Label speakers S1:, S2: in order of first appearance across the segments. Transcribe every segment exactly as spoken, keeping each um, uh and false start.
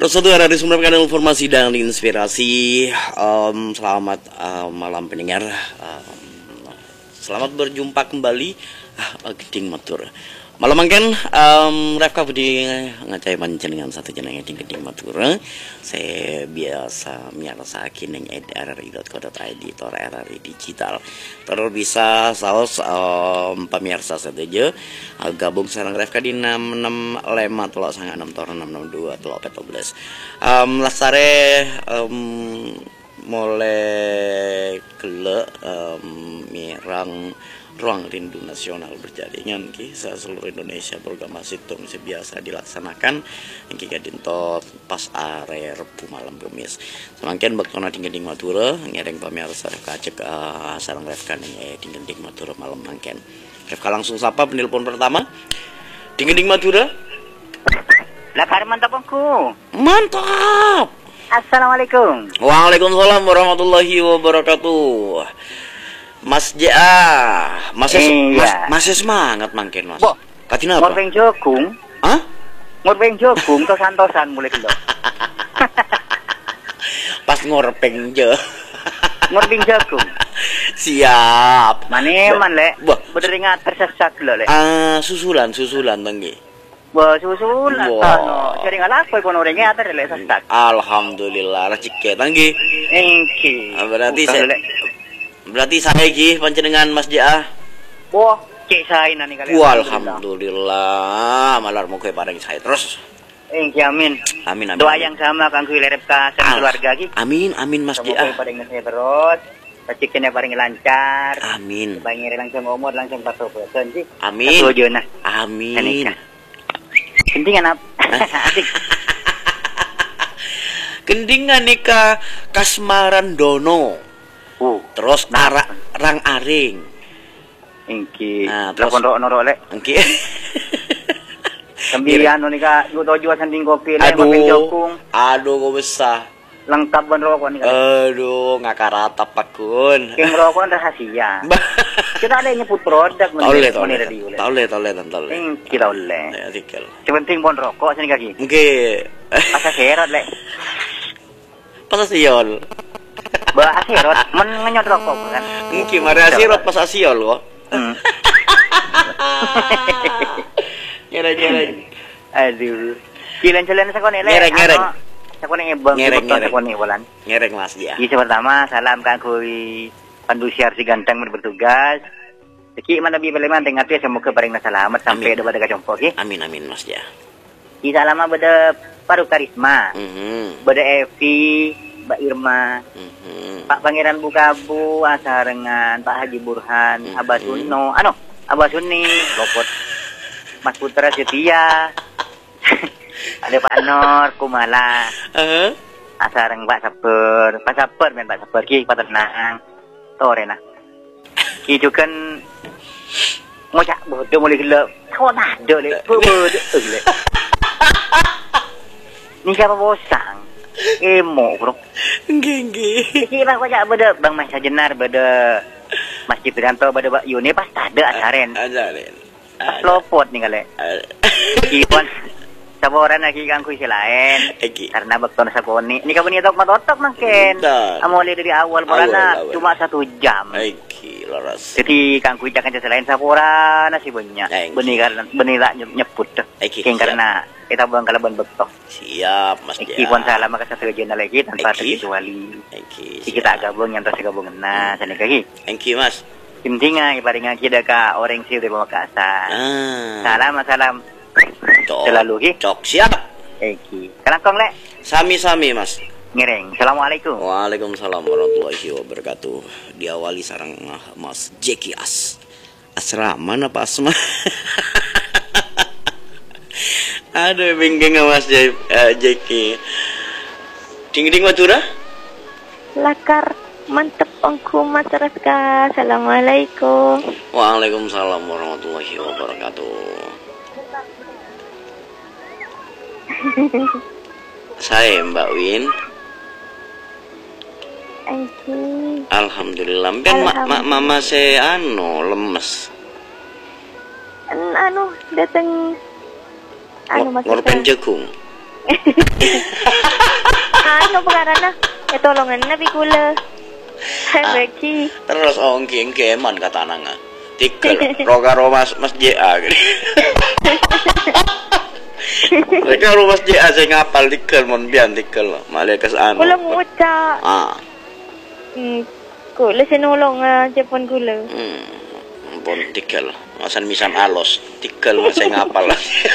S1: Prosedur hari mendapatkan informasi dan inspirasi. Um, selamat uh, malam pendengar. Um, selamat berjumpa kembali. Ah, Geding Matur. Malam mangken um, Refka Budi ngacai panjenengan satu jeneng Geding Geding Matur. Saya biasa miarsakin ning r r i dot co dot i d tor R R I digital. Terus bisa saus um, pemirsa saja gabung sareng Refka di enam enam lima telok sangat enam tor enam enam dua telok empat belas. Um, lasare um, mulai gelek um, mirang ruang rindu nasional berjaringan ki seluruh Indonesia program Situng biasa dilaksanakan engki kadinto pas are Rebu malam Kamis. Semangken bektona dingin Madura ngereng pemirsa Refka cek uh, sareng Refka ning dingin Madura malam mangken. Refka langsung sapa penelpon pertama. Dingin Madura.
S2: Lah kare mantap aku.
S1: Mantap.
S2: Assalamualaikum.
S1: Waalaikumsalam warahmatullahi wabarakatuh. Mas J A, masih
S2: iya.
S1: mas, masih semangat mangken Mas.
S2: Bo,
S1: katina apa?
S2: Ngorpeng jogung.
S1: Hah?
S2: Ngorpeng jogung to santosan mulai kilo.
S1: Pas ngorpeng je.
S2: Ngorpeng jogung.
S1: Siap.
S2: Mane man lek. Berderingat tersesat lho lek.
S1: Ah, susulan susulan tanggi.
S2: Wah, susulan tono. Jadi ngalapoy kono renge ater lek sesat.
S1: Alhamdulillah rezeki tanggi.
S2: Engki.
S1: Ah, berarti saya Berarti saya iki panjenengan Mas J A.
S2: Wah, cek saya nani kalian.
S1: Alhamdulillah, malar mau kowe paring saya terus.
S2: Engki amin.
S1: Amin amin.
S2: Doa yang sama kanggo Refka sareng keluarga iki.
S1: Amin amin Mas J A.
S2: Semoga paring saya terus. Rezekinya paling lancar.
S1: Amin.
S2: Bangire langsung umur langsung patok bosan sih.
S1: Amin.
S2: Setuju nah.
S1: Amin.
S2: Kendingan apa?
S1: Kendingan nikah Kasmaran Dono.
S2: Uh,
S1: terus narak rang aring.
S2: Engki.
S1: Nah,
S2: terus pondok noro lek.
S1: Engki.
S2: Sembilan nika yu tojo sanding kopi lek
S1: makan
S2: jokung.
S1: Aduh, kok besar.
S2: Lengkap ben rokok nika.
S1: Aduh, ngakaratap pakun.
S2: King rokok rahasia. Kita ada nyebut produk
S1: meneh. Tole, tole, tole, tole.
S2: Engki tole.
S1: Ya, tikel.
S2: Sepenting pon rokok sini kaki.
S1: Engki.
S2: Asa serot lek.
S1: Pas siol.
S2: Ba asirot men ngenyot rokok kan.
S1: Mungkin mari asirot pas asiol kok.
S2: Hmm.
S1: Nyereng-nyereng.
S2: Aduh. Kilen-kilen sakone lek.
S1: Nyereng-nyereng.
S2: Sakone ebang sakone bulan.
S1: Nyereng Mas ya.
S2: Iki pertama salam kanggo pandu siar si ganteng bertugas. Iki mana bi beleman tengah tia semoga paring selamat sampai ada pada kacompo ki.
S1: Amin amin Mas ya.
S2: Iki salama beda paru karisma.
S1: Heeh.
S2: Beda Evi, Mbak Irma, mm-hmm. Pak Pangeran Bukabu, asarengan Pak Haji Burhan, mm-hmm. Abah Suno, ano, Abah Suni, Lopot, Mas Putra Setia, ada Pak Anor, Kumala, uh-huh. Asareng Pak Saper, Pak Saper, men Pak Saper, ki Pak Tenang, Torena, ki juga kan, ngocak bodoh mulai gila, kau nado le, bodoh, le, ni siapa bosang? Emo bro.
S1: Nggih nggih.
S2: Iki bang kocak beda Bang Mas Sajenar beda Mas Ciprianto beda Mbak Yuni pas ada asaren. Asaren. Pas lopot nih kali. Iki pun saboran lagi kangku isi lain. Karena bekton sakoni. Ini kapan tok matotok makin. Amole dari awal porana cuma satu jam.
S1: Iki laras.
S2: Jadi kangku jangan jasa lain saporana sih banyak. Benih karena benih lah nyebut. King karena kita buang kalaban betok.
S1: Siap Mas J A.
S2: Ikon salam maka satu regional lagi tanpa terkecuali. Kita gabung yang terus gabung nah sana kaki.
S1: Thank you Mas.
S2: Intinya ibaratnya kita ka orang sih dari Pamekasan. Ah. Salam salam. Selalu ki.
S1: Cok siap.
S2: Eki. Kalangkong lek.
S1: Sami-sami Mas.
S2: Ngereng. Assalamualaikum.
S1: Waalaikumsalam warahmatullahi wabarakatuh. Diawali sarang Mas Jeki As. Asrama apa Asma? Aduh, bingung Mas J uh, Jeki. Ding ding Madura?
S3: Lakar mantep engku Mas Refka. Assalamualaikum.
S1: Waalaikumsalam warahmatullahi wabarakatuh. Saya Mbak Win.
S3: Eki.
S1: Alhamdulillah. Ben ma ma mama saya anu lemes.
S3: An anu datang anu maksudnya
S1: ngorpen jagung.
S3: Ano pengaran na? Ya tolongan na bikula. Beki.
S1: Terus ongki engkeman kata nanga. Tikel roga romas mas J A gini. Mereka rumah J A saya ngapal tikel mon bian tikel malah kes anu.
S3: Kula nguca.
S1: Ah.
S3: Hmm. Kula sinulong nga Japon kula.
S1: Hmm. Pon tikel. Masan misan alos tikel mas saya ngapal.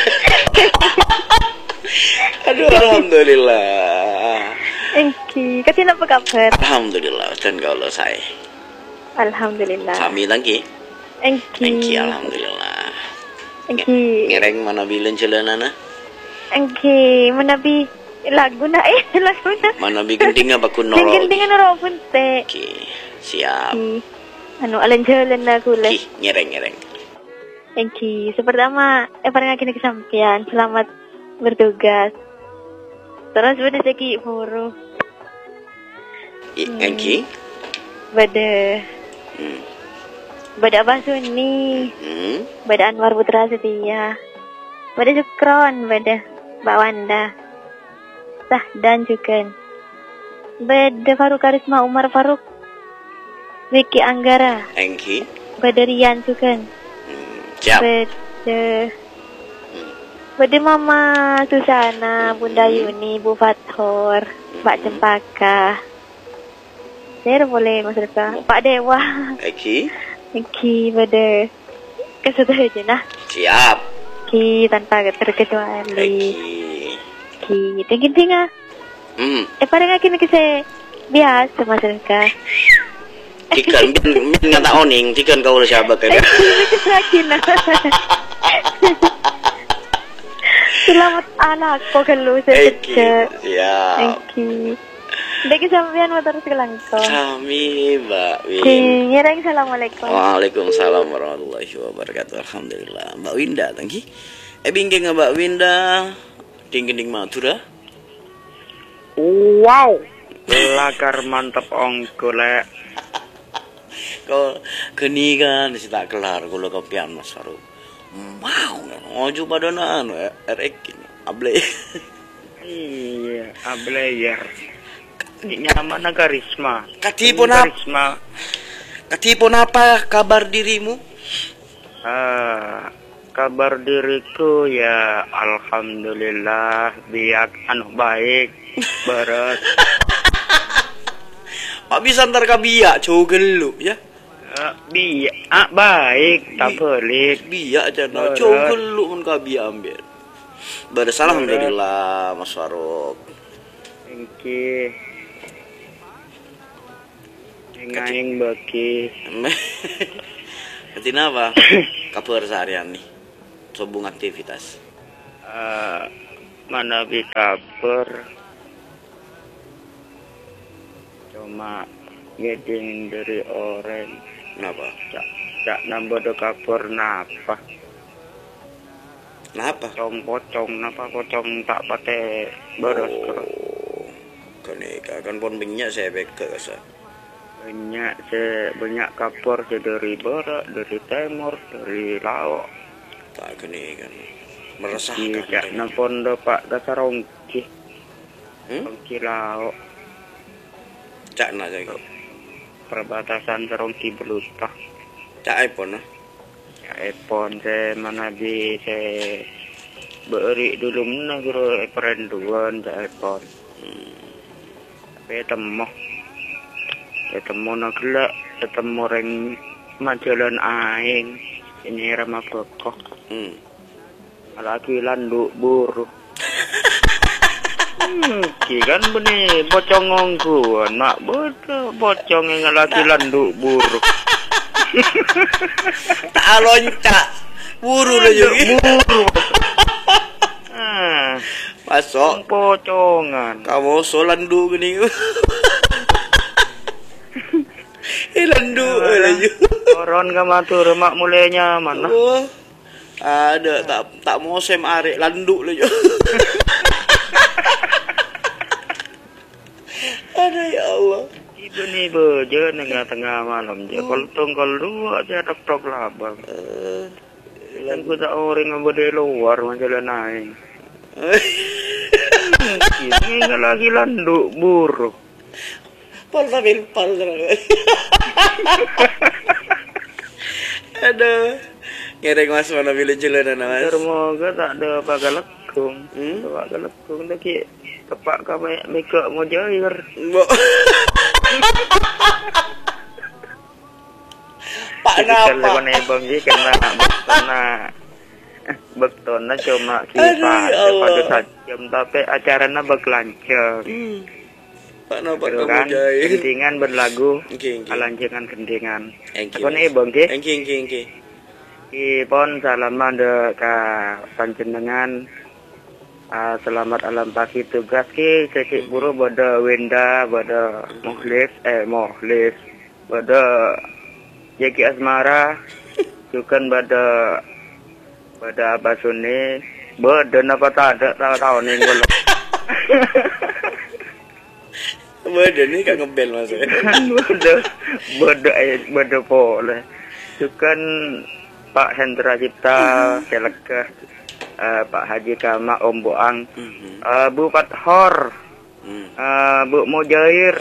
S1: Aduh alhamdulillah.
S3: Engki, kasi na pagkaper.
S1: Alhamdulillah dan kalau saya.
S3: Alhamdulillah.
S1: Kami lagi.
S3: Engki.
S1: Engki alhamdulillah.
S3: Engki.
S1: Ngereng mana bilen celanana?
S3: Engki, manabi lagu na eh, lagu na.
S1: Mana bikin tinggal bakun noro.
S3: Tinggal-tinggal na ropun te.
S1: Oke, siap.
S3: Engki. Ano, alan-jalan na kula.
S1: Ki, ngereng-ngereng.
S3: Engki, pertama, eh parang akin kesampian. Selamat bertugas. Terus beda segi puro.
S1: Hmm. Engki?
S3: Beda.
S1: Hmm.
S3: Beda Abah Suni.
S1: Hmm.
S3: Beda Anwar Putra Setia. Beda Sukron. Beda Mbak Wanda. Sah dan juga. Beda Faruk Karisma Umar Faruk. Vicky Anggara.
S1: Engki?
S3: Beda Rian juga.
S1: Hmm. Siap.
S3: Beda. Beda Mama Susana, Bunda Yuni, Bu Fathor, Mbak Cempaka. Saya boleh masuk ke Pak Dewa.
S1: Engki?
S3: Engki beda kesudah aja nah.
S1: Siap.
S3: Ki tanpa terkecuali.
S1: Engki.
S3: Ki tinggi tinggal.
S1: Hmm.
S3: Eh parang akin kasi biasa masuk ke.
S1: Tikan, min min ngata oning, tikan kau udah siapa kan?
S3: Eh, bisa lagi nah. Selamat anak kau kalau
S1: Engki.
S3: saya
S1: Siap.
S3: Engki. Dagi sampean motor selangkau.
S1: Kami Mbak Win.
S3: Ki ngereng assalamualaikum.
S1: Waalaikumsalam warahmatullahi wabarakatuh. Alhamdulillah. Mbak Winda, tangki. Eh bingking Mbak Winda, dingin Madura.
S2: Wow. Lakar mantap ongkole.
S1: Kau geni kan si tak kelar kalau kau pian Mas Faruk. Mau, ngojo pada anu erek able.
S2: Iya, ablayer. Nyaman na karisma.
S1: Katipon apa?
S2: Karisma.
S1: Katipon apa kabar dirimu?
S2: Ah, kabar diriku ya alhamdulillah biak anu baik beres.
S1: Pak bisa ntar kabiak cowok gelu ya?
S2: Uh, biak ah, baik tak pelik.
S1: Biak aja no cowok gelu pun kabiak ambil. Beres alhamdulillah Mas Faruk.
S2: Thank you. Ngaing baki.
S1: Ketina apa? Kabar seharian nih. Sobung aktivitas.
S2: Uh, mana bi kabar? Cuma ngeding dari orang.
S1: Kenapa?
S2: Cak cak nambah do kabar napa?
S1: Kenapa?
S2: Pocong pocong napa pocong tak pate beres kero.
S1: Kenika kan pon minyak saya beka kasa.
S2: Banyak se banyak kabar se dari barat, dari timur, dari laut.
S1: Tak kene kan meresahkan.
S2: Iya, napon do Pak Dasarongki.
S1: Hmm?
S2: Rongki laut.
S1: Cak nak saya.
S2: Perbatasan Serongki Belutah.
S1: Cak iPhone nah.
S2: Ya iPhone se mana di se beri dulu mana guru perenduan se iPhone.
S1: Hmm.
S2: Tapi temu. Ketemu nak gelak, ketemu reng majalan aing. Ini ramah pokok.
S1: Hmm.
S2: Lagi landuk buruh. Hmm, kan benih pocong ngongguan, mak bodoh pocong yang lagi landuk buruk.
S1: Tak loncat, buru lah juga.
S2: Buru. Ah,
S1: Masuk.
S2: pocongan.
S1: Kamu so landu gini. Eh landu lagi.
S2: Orang kamatur mak mulainya mana?
S1: Oh, ada tak tak mau sem arek landu lagi. Ada ya Allah.
S2: Ibu nih bejo tengah-tengah malam je. Kalau tongkol dua aja tok labang.
S1: Eh,
S2: Kan ku tak orang yang berde luar macam lain.
S4: Ini lagi landuk buruk.
S1: Pol tapi pol terus. Aduh. Ngereng Mas mana bila jalan Mas.
S4: Semoga tak ada apa galakung.
S1: Hmm?
S4: Apa galakung lagi tepak kami mikro mau jair.
S1: Pak napa?
S4: Kalau nih bang ji kena bektona, bektona cuma kita pada sajam tapi acaranya berkelancar.
S1: Hmm. Pak napa
S4: Gitu
S1: kamu
S4: kan?
S1: jahit?
S4: Gendingan berlagu,
S1: Oke, oke.
S4: alanjangan gendingan.
S1: Thank you.
S4: Kalau nih bang ji,
S1: Oke, oke, oke.
S4: Ipon salaman de ka panjenengan. Uh, selamat alam pagi tugas ki cecik buru pada Wenda pada Muhlis eh Muhlis pada Jeki Asmara juga pada pada Abah Suni pada apa tak ada tahu-tahu nih gue
S1: Beda nih kak ngebel Mas.
S4: pada pada pada boleh juga Pak Hendra Cipta Selekah Uh, Pak Haji Kama Om Boang,
S1: Mhm.
S4: uh, Bu Fathor,
S1: Hmm.
S4: uh, Bu Mujair,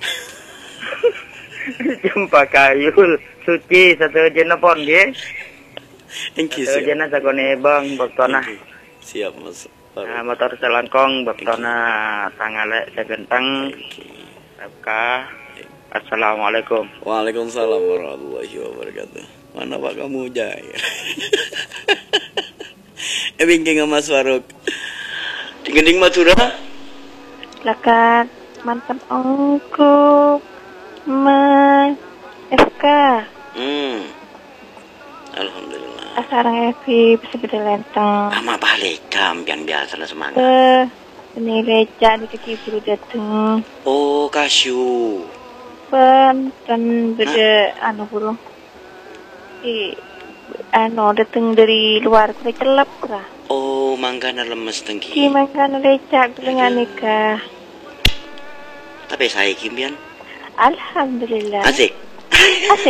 S4: Jumpa Kayul, Suci satu jenapon ye,
S1: Thank you.
S4: satu
S1: Siap.
S4: jena sakone bang, baktona,
S1: Thank you. Siap Mas.
S4: uh, motor selangkong, baktona tangale segenteng,
S1: Thank you.
S4: Eka, assalamualaikum.
S1: Waalaikumsalam warahmatullahi wabarakatuh. Mana Pak kamu jaya? Eh bingking Mas Faruk. Tinggending Madura.
S3: Lakat mantap ongko mas F K
S1: Hmm. Alhamdulillah.
S3: asarang F I bisa beda lentang
S1: Ama balik kampian biasa lah semangat.
S3: ke ini leca di kaki buru dateng
S1: Oh kasyu.
S3: pen dan beda anu buru i anu dateng dari luar kue celap kura
S1: Oh mangkana lemes tengki.
S3: gimana kan leca dengan nikah
S1: Tapi saya kimpian.
S3: alhamdulillah
S1: Asik.
S3: asik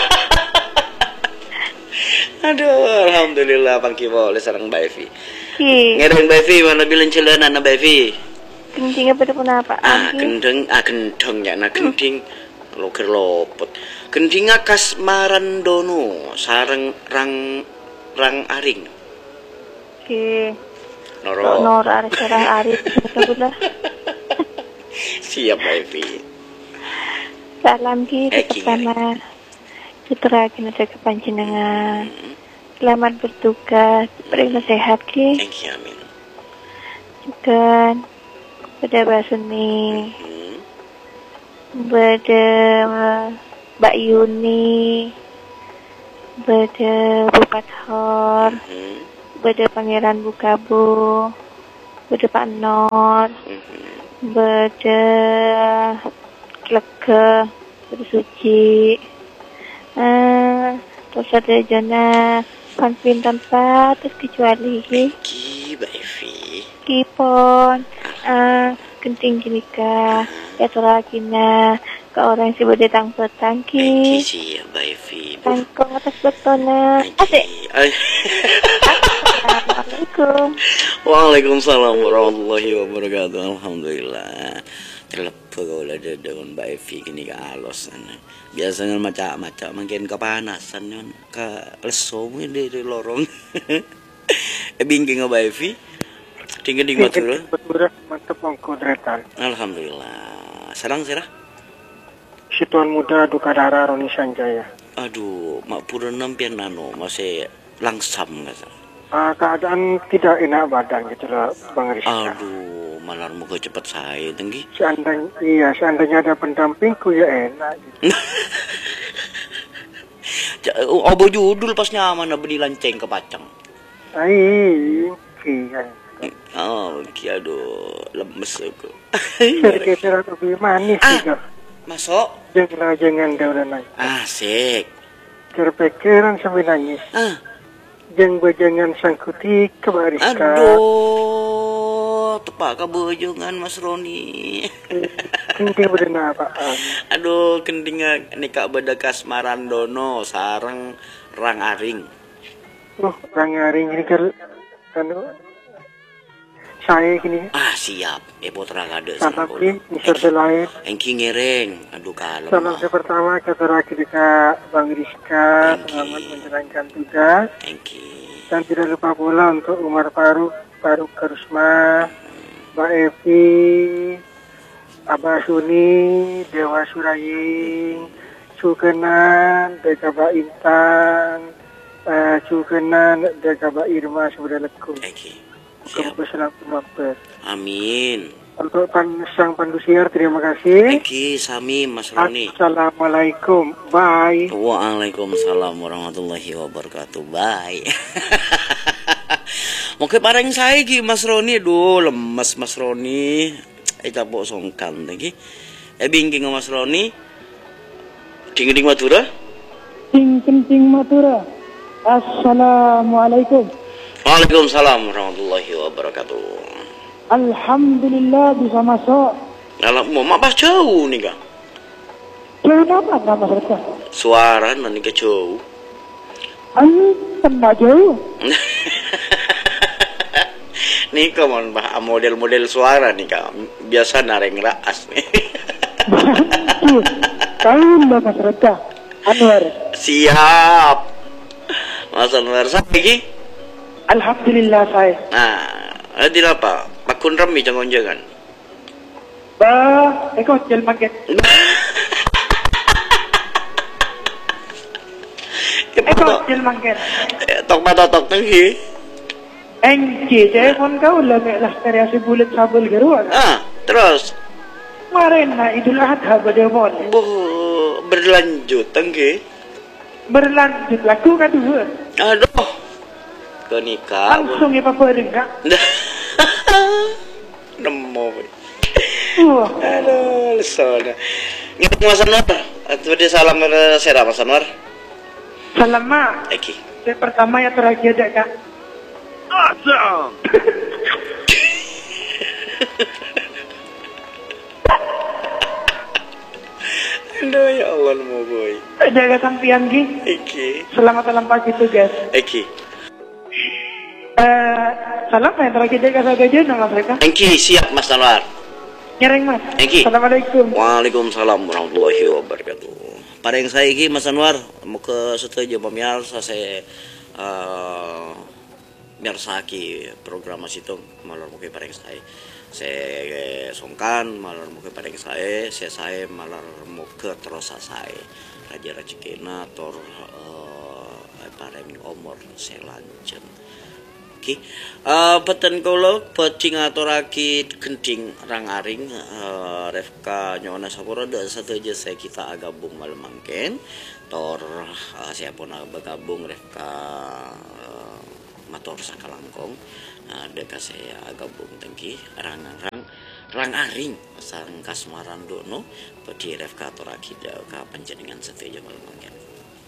S1: Aduh, alhamdulillah pangki boleh sarang Mbak Evi.
S3: ki
S1: Ngereng Mbak Evi mana bilang celana na Mbak Evi.
S3: kencing apa pun apa
S1: Ah,
S3: Aki?
S1: gendeng, ah gendeng ya, nah gending loker lopot. Gending akas marandono, sarang rang rang aring.
S3: ki
S1: Noro.
S3: nor aris serang aris betul
S1: Siap Mbak Evi.
S3: salam ki
S1: Eh,
S3: pertama putra kena jaga panjenengan selamat bertugas beri sehat ki
S1: Thank you, amin.
S3: juga pada Basuni
S1: Hmm.
S3: pada Mbak Yuni pada Bupat Hor
S1: Hmm.
S3: pada Pangeran Bukabu pada Pak Nor
S1: Hmm.
S3: pada Lega pada Suci eh terus ada Jana Panpin tanpa terus kecuali
S1: Ki Mbak Evi.
S3: Kipon eh genting ginika ya tolakina ke orang si bade tang petang
S1: Ki
S3: ki
S1: siap Mbak Evi.
S3: tangkong atas betona asik assalamualaikum
S1: Waalaikumsalam warahmatullahi wabarakatuh. Alhamdulillah. Telepon kalau ada daun Mbak Evi kini ke alos sana. Biasanya macam-macam makin kepanasan yon ke leso mungkin dari lorong. Eh bingking Mbak Evi. Tinggal di Madura.
S5: Madura mantap mengkodretan.
S1: Alhamdulillah. Sarang sirah.
S5: Si Tuan Muda Duka Dara Roni Sanjaya.
S1: Aduh, mak pura nampian nano masih langsam nggak salah.
S5: Ah, keadaan tidak enak badan gitu lah Bang Rizka.
S1: Aduh, malar muka cepat saya tinggi.
S5: Seandainya, iya, seandainya ada pendampingku ya enak. Gitu.
S1: Obo judul pas nyaman beli lanceng ke pacang.
S5: Ai, iya.
S1: Oh, ki aduh, lemes aku.
S5: Geser-geser lebih manis
S1: Ah.
S5: juga.
S1: Masuk.
S5: Jangan jangan udah naik.
S1: Asik.
S5: Terpikiran sampai nangis.
S1: Ah,
S5: Jangan bajangan sangkuti ke Bang Rizka.
S1: aduh, tepak kebojongan Mas Roni.
S5: Kenting berdena apaan.
S1: Aduh, kendinga nikah beda kasmaran dono sarang rang aring.
S5: Oh, Bang Aring ini kan anu saya gini.
S1: Ah siap, eh putra kade
S5: Salam ki, misal selain.
S1: Engki ngereng, aduh kalem.
S5: Salam yang pertama kita lagi dekat Bang Rizka, selamat menjalankan tugas.
S1: Engki.
S5: Dan tidak lupa pula untuk Umar Faruk, Faruk Karusma, Mbak Evi, Abah Suni, Dewa Suraying, Cukenan, Deka Mbak Intan, uh, Cukenan, Deka Mbak Irma, sudah lekung.
S1: Engki.
S5: Semoga selamat mampir.
S1: Amin.
S5: Untuk pan, sang pandusiar, terima kasih.
S1: Engki sami Mas Roni.
S5: Assalamualaikum. Bye.
S1: Waalaikumsalam warahmatullahi wabarakatuh. Bye. Mungkin pareng saya ki Mas Roni, aduh lemas Mas Roni. Eh capok songkan lagi. Eh bingking Mas Roni. Ding ding Madura.
S5: Ting ting ting Madura. Assalamualaikum.
S1: Waalaikumsalam warahmatullahi wabarakatuh.
S5: Alhamdulillah bisa masuk.
S1: Alah mau mapas jauh nih kak.
S5: Jauh apa nama mereka?
S1: Suara nanti ke jauh.
S5: Ayo, tembak jauh.
S1: Nih kamu bah model-model suara nih kak. Biasa nareng raas nih.
S5: Kau nama mereka. Anwar.
S1: Siap. Mas Anwar lagi.
S5: Alhamdulillah saya.
S1: Nah, ada apa? Pakun rami jangan jangan.
S5: Bah, eko jel maket. Eko jel maket.
S1: Tok mata tok tinggi.
S5: Engki, telepon kau lah lah kreasi bulat sabul geruan.
S1: Ah, terus.
S5: Kemarin na Idul Adha berdemon.
S1: Boh, berlanjut tinggi.
S5: Berlanjut laku kedua.
S1: Aduh. Kenikah.
S5: Langsung ipaparing kak.
S1: Nemo.
S5: Wah.
S1: Aduh, lesona. Ngikut Mas Anwar. Atau dia salam ke Sera Mas Anwar.
S5: Salam mak.
S1: Eki.
S5: Yang pertama ya terakhir deh kak. Awesome.
S1: Aduh ya Allah nemu boy.
S5: Jaga sampian Gi.
S1: Eki.
S5: Selamat dalam pagi tugas.
S1: Eki.
S5: Eh, salam yang terakhir deh kak saja nama mereka.
S1: Eki siap Mas Anwar.
S5: Nyereng mas.
S1: Eki.
S5: Assalamualaikum.
S1: Waalaikumsalam warahmatullahi wabarakatuh. Pada yang saya ini Mas Anwar mau ke setuju pemirsa saya uh, biar saki program situng malar mungkin pada yang saya saya songkan malar mungkin pada yang saya saya saya malar mau ke terus saya raja raja kena tor uh, pada yang omor saya lanjut. Oke, uh, beten kula bajing aturake gending rang aring uh, Refka nyona sapura dan satu aja saya kita gabung malam mangken tor uh, siapa nak bergabung Refka uh, motor sakalangkong nah deka saya gabung tengki rang-rang rang aring sang kasmaran dono badi Refka aturake ka panjenengan satu aja malam mangken.